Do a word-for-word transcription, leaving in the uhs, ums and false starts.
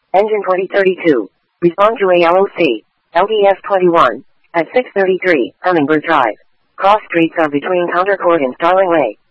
Engine twenty thirty-two. Respond to A L O C. L D S twenty-one. At six thirty-three, Hummingbird Drive. Cross streets are between Counter Court and Starling Way.